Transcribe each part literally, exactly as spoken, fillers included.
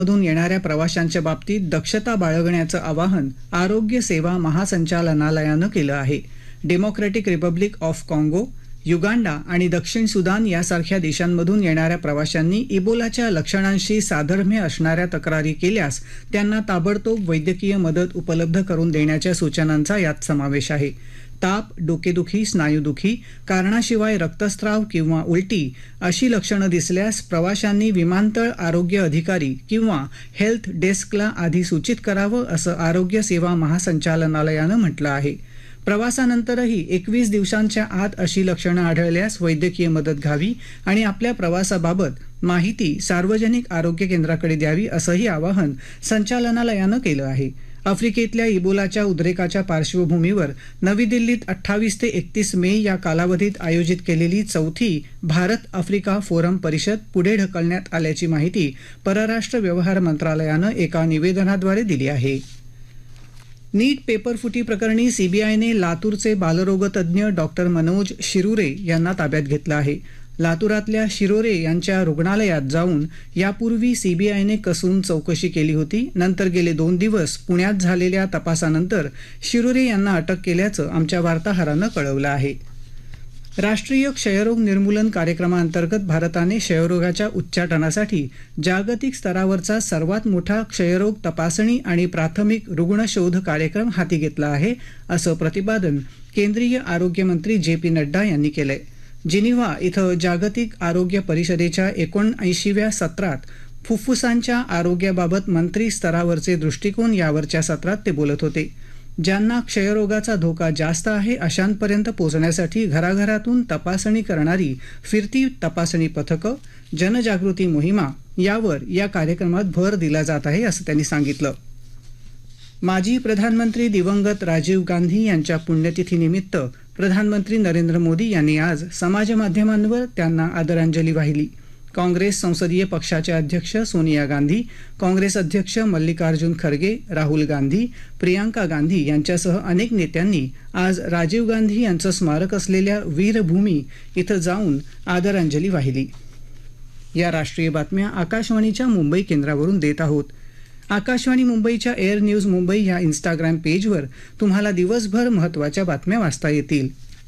मधून येणाऱ्या प्रवाशांच्या बाबतीत दक्षता बाळगण्याचं आवाहन आरोग्य सेवा महासंचालनालयानं केलं आहे. डेमोक्रॅटिक रिपब्लिक ऑफ काँगो, युगांडा आणि दक्षिण सुदान यासारख्या देशांमधून येणाऱ्या प्रवाशांनी इबोलाच्या लक्षणांशी साधर्म्य असणाऱ्या तक्रारी केल्यास त्यांना ताबडतोब वैद्यकीय मदत उपलब्ध करून देण्याच्या सूचनांचा यात समावेश आहे. ताप, डोकेदुखी, स्नायुदुखी, कारणाशिवाय रक्तस्राव किंवा उलटी अशी लक्षणं दिसल्यास प्रवाशांनी विमानतळ आरोग्य अधिकारी किंवा हेल्थ डेस्कला आधी सूचित करावं असं आरोग्य सेवा महासंचालनालयानं म्हटलं आहे. प्रवासानंतरही एकवीस दिवसांच्या आत अशी लक्षणं आढळल्यास वैद्यकीय मदत घ्यावी आणि आपल्या प्रवासाबाबत माहिती सार्वजनिक आरोग्य केंद्राकडे द्यावी असंही आवाहन संचालनालयानं केलं आहे. आफ्रिकेतल्या इबोलाच्या उद्रेकाच्या पार्श्वभूमीवर नवी दिल्लीत अठ्ठावीस ते एकतीस मे या कालावधीत आयोजित केलेली चौथी भारत आफ्रिका फोरम परिषद पुढे ढकलण्यात आल्याची माहिती परराष्ट्र व्यवहार मंत्रालयानं एका निवेदनाद्वारे दिली आहे. नीट पेपरफुटी प्रकरणी सीबीआयने लातूरचे बालरोगतज्ञ डॉक्टर मनोज शिरुरे यांना ताब्यात घेतलं आहे. लातूरातल्या शिरोरे यांच्या रुग्णालयात जाऊन यापूर्वी सीबीआयने कसून चौकशी केली होती. नंतर गेले दोन दिवस पुण्यात झालेल्या तपासानंतर शिरोरे यांना अटक केल्याचं आमच्या वार्ताहरानं कळवलं आहे. राष्ट्रीय क्षयरोग निर्मूलन कार्यक्रमाअंतर्गत भारताने क्षयरोगाच्या उच्चाटनासाठी जागतिक स्तरावरचा सर्वात मोठा क्षयरोग तपासणी आणि प्राथमिक रुग्णशोध कार्यक्रम हाती घेतला आहे, असं प्रतिपादन केंद्रीय आरोग्यमंत्री जे पी नड्डा यांनी केलंय. जिनिव्हा इथं जागतिक आरोग्य परिषदेच्या एकोणऐंशीव्या सत्रात फुफ्फुसांच्या आरोग्याबाबत मंत्री स्तरावरचे दृष्टिकोन यावरच्या सत्रात ते बोलत होते. ज्यांना क्षयरोगाचा धोका जास्त आहे अशांपर्यंत पोहोचण्यासाठी घराघरातून तपासणी करणारी फिरती तपासणी पथकं, जनजागृती मोहिमा यावर या कार्यक्रमात भर दिला जात आहे असं त्यांनी सांगितलं. माजी प्रधानमंत्री दिवंगत राजीव गांधी यांच्या पुण्यतिथीनिमित्त प्रधानमंत्री नरेंद्र मोदी यांनी आज समाजमाध्यमांवर त्यांना आदरांजली वाहिली. काँग्रेस संसदीय पक्षाच्या अध्यक्ष सोनिया गांधी, काँग्रेस अध्यक्ष मल्लिकार्जुन खरगे, राहुल गांधी, प्रियांका गांधी यांच्यासह अनेक नेत्यांनी आज राजीव गांधी यांचं स्मारक असलेल्या वीरभूमी इथं जाऊन आदरांजली वाहिली. या राष्ट्रीय बातम्या आकाशवाणीच्या मुंबई केंद्रावरून देत आहोत. आकाशवाणी मुंबईच्या एअर न्यूज मुंबई या इंस्टाग्राम पेजवर तुम्हाला दिवसभर महत्त्वाच्या बातम्या वाचता येतील.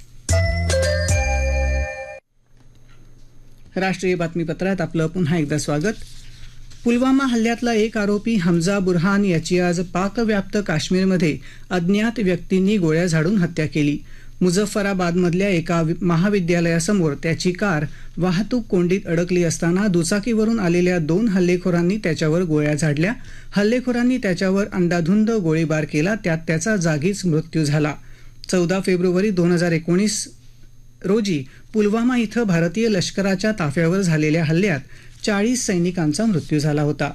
राष्ट्रीय बातमीपत्रात आपलं पुन्हा एकदा स्वागत. पुलवामा हल्ल्यातला एक आरोपी हमजा बुरहान याची आज पाकव्याप्त काश्मीरमध्ये अज्ञात व्यक्तींनी गोळ्या झाडून हत्या केली. मुझफ्फराबादमधल्या एका महाविद्यालयासमोर त्याची कार वाहतूक कोंडीत अडकली असताना दुचाकीवरून आलेल्या दोन हल्लेखोरांनी त्याच्यावर गोळ्या झाडल्या. हल्लेखोरांनी त्याच्यावर अंदाधुंद गोळीबार केला, त्यात त्याचा जागीच मृत्यू झाला. चौदा फेब्रुवारी दोन हजार एकोणीस रोजी पुलवामा इथं भारतीय लष्कराच्या ताफ्यावर झालेल्या हल्ल्यात चाळीस सैनिकांचा मृत्यू झाला होता.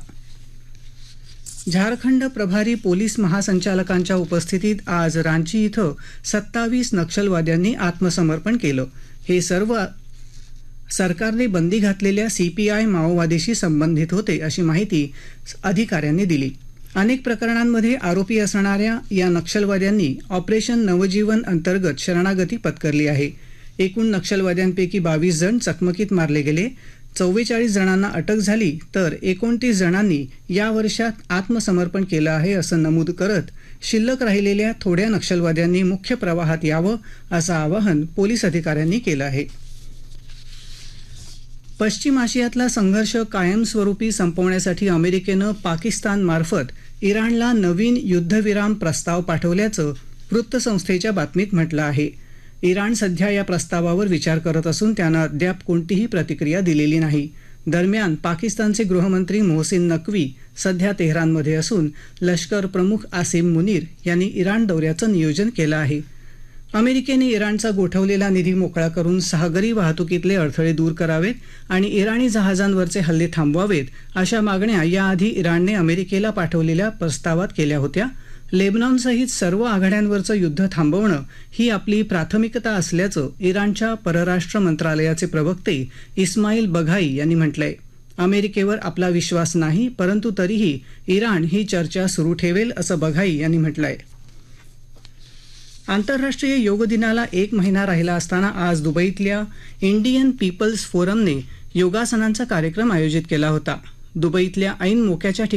झारखंड प्रभारी पोलीस महासंचालकांच्या उपस्थितीत आज रांची इथं सत्तावीस नक्षलवाद्यांनी आत्मसमर्पण केलं. हे सर्व सरकारने बंदी घातलेल्या सीपीआय माओवादीशी संबंधित होते अशी माहिती अधिकाऱ्यांनी दिली. अनेक प्रकरणांमध्ये आरोपी असणाऱ्या या नक्षलवाद्यांनी ऑपरेशन नवजीवन अंतर्गत शरणागती पत्करली आहे. एकूण नक्षलवाद्यांपैकी बावीस जण चकमकीत मारले गेले. चव्वेचाळीस जणांना अटक झाली तर एकोणतीस जणांनी या वर्षात आत्मसमर्पण केलं आहे असं नमूद करत शिल्लक राहिलेल्या थोड्या नक्षलवाद्यांनी मुख्य प्रवाहात यावं असं आवाहन पोलीस अधिकाऱ्यांनी केलं आहे. पश्चिम आशियातला संघर्ष कायमस्वरूपी संपवण्यासाठी अमेरिकेनं पाकिस्तानमार्फत इराणला नवीन युद्धविराम प्रस्ताव पाठवल्याचं वृत्तसंस्थेच्या बातमीत म्हटलं आहे. इराण सध्या या प्रस्तावावर विचार करत असून त्यानं अद्याप कोणतीही प्रतिक्रिया दिलेली नाही. दरम्यान पाकिस्तानचे गृहमंत्री मोहसिन नक्वी सध्या तेहरानमध्ये असून लष्कर प्रमुख आसिम मुनीर यांनी इराण दौऱ्याचं नियोजन केलं आहे. अमेरिकेने इराणचा गोठवलेला निधी मोकळा करून सागरी वाहतुकीतले अडथळे दूर करावेत आणि इराणी जहाजांवरचे हल्ले थांबवावेत अशा मागण्या याआधी इराणने अमेरिकेला पाठवलेल्या प्रस्तावात केल्या होत्या. लेबनॉनसहित सर्व आघाड्यांवरचं युद्ध थांबवणं ही आपली प्राथमिकता असल्याचं इराणच्या परराष्ट्र मंत्रालयाचे प्रवक्ते इस्माईल बघाई यांनी म्हटलंय. अमेरिकेवर आपला विश्वास नाही, परंतु तरीही इराण ही चर्चा सुरू ठेवेल असं बघाई यांनी म्हटलंय. आंतरराष्ट्रीय योग दिनाला एक महिना राहिला असताना आज दुबईतल्या इंडियन पीपल्स फोरमने योगासनांचा कार्यक्रम आयोजित केला होता. दुबईतल्या ऐन मोक्याच्या